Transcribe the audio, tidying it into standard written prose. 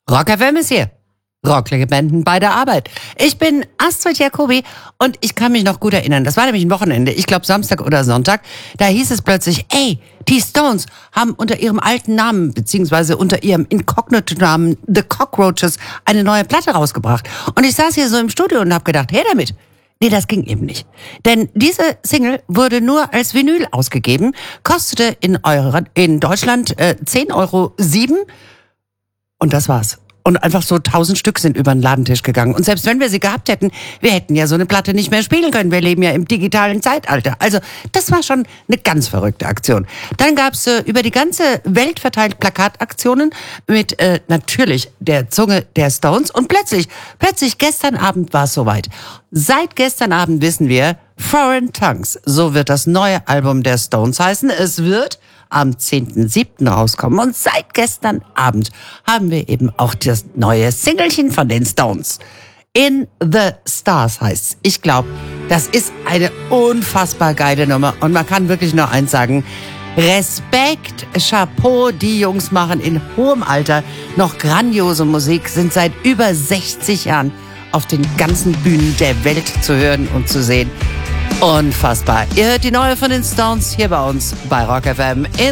Rock FM ist hier. Rocklegenden bei der Arbeit. Ich bin Astrid Jacobi und ich kann mich noch gut erinnern. Das war nämlich ein Wochenende, ich glaube Samstag oder Sonntag. Da hieß es plötzlich, ey, die Stones haben unter ihrem alten Namen, beziehungsweise unter ihrem Inkognito-Namen The Cockroaches, eine neue Platte rausgebracht. Und ich saß hier so im Studio und habe gedacht, her damit. Nee, das ging eben nicht. Denn diese Single wurde nur als Vinyl ausgegeben, kostete in Deutschland 10,07 € und das war's. Und einfach so 1000 Stück sind über den Ladentisch gegangen. Und selbst wenn wir sie gehabt hätten, wir hätten ja so eine Platte nicht mehr spielen können. Wir leben ja im digitalen Zeitalter. Also das war schon eine ganz verrückte Aktion. Dann gab's über die ganze Welt verteilt Plakataktionen mit natürlich der Zunge der Stones. Und plötzlich gestern Abend war es soweit. Seit gestern Abend wissen wir, Foreign Tongues, so wird das neue Album der Stones heißen. Es wird am 10.07. rauskommen. Und seit gestern Abend haben wir eben auch das neue Singlechen von den Stones. In the Stars heißt's. Ich glaube, das ist eine unfassbar geile Nummer. Und man kann wirklich nur eins sagen. Respekt, Chapeau, die Jungs machen in hohem Alter noch grandiose Musik, sind seit über 60 Jahren auf den ganzen Bühnen der Welt zu hören und zu sehen. Unfassbar. Ihr hört die neue von den Stones hier bei uns bei Rock FM in